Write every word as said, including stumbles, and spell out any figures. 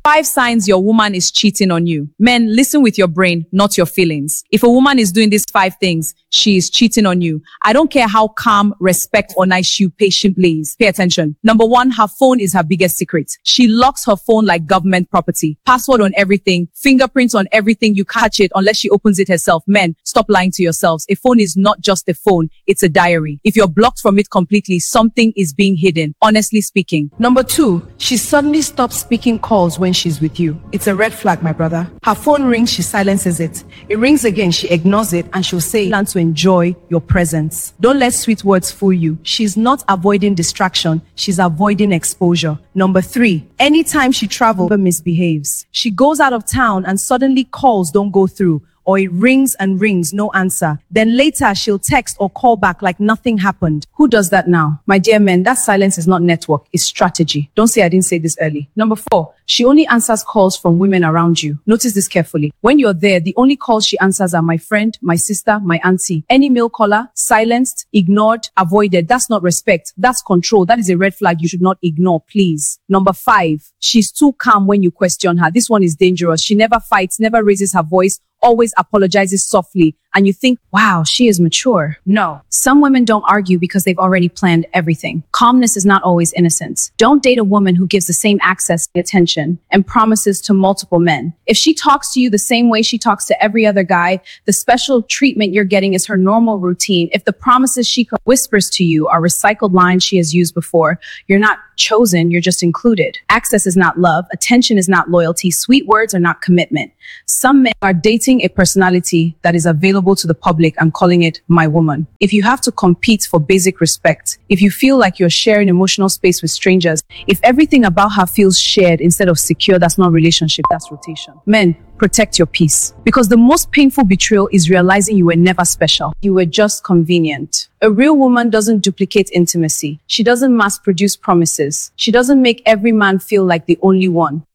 Five signs your woman is cheating on you. Men, listen with your brain, not your feelings. If a woman is doing these five things, she is cheating on you. I don't care how calm, respect, or nice you patient, please. Pay attention. Number one, her phone is her biggest secret. She locks her phone like government property. Password on everything, fingerprints on everything. You catch it unless she opens it herself. Men, stop lying to yourselves. A phone is not just a phone, it's a diary. If you're blocked from it completely, something is being hidden, honestly speaking. Number two, she suddenly stops speaking calls when she's with you. It's a red flag, my brother. Her phone rings, she silences it. It rings again, she ignores it, and she'll say, "Plan to enjoy your presence." Don't let sweet words fool you. She's not avoiding distraction, she's avoiding exposure. Number three, anytime she travels, misbehaves. She goes out of town and suddenly calls don't go through, or it rings and rings, no answer. Then later she'll text or call back like nothing happened. Who does that now? My dear men, that silence is not network, it's strategy. Don't say I didn't say this early. Number four, she only answers calls from women around you. Notice this carefully. When you're there, the only calls she answers are my friend, my sister, my auntie. Any male caller, silenced, ignored, avoided. That's not respect. That's control. That is a red flag you should not ignore, please. Number five, she's too calm when you question her. This one is dangerous. She never fights, never raises her voice, always apologizes softly, and you think, wow, she is mature. No. Some women don't argue because they've already planned everything. Calmness is not always innocence. Don't date a woman who gives the same access, attention, and promises to multiple men. If she talks to you the same way she talks to every other guy, the special treatment you're getting is her normal routine. If the promises she whispers to you are recycled lines she has used before, you're not chosen, you're just included. Access is not love. Attention is not loyalty. Sweet words are not commitment. Some men are dating a personality that is available to the public and calling it my woman. If you have to compete for basic respect, if you feel like you're sharing emotional space with strangers, if everything about her feels shared instead of secure, that's not relationship, that's rotation. Men, protect your peace. Because the most painful betrayal is realizing you were never special. You were just convenient. A real woman doesn't duplicate intimacy. She doesn't mass produce promises. She doesn't make every man feel like the only one.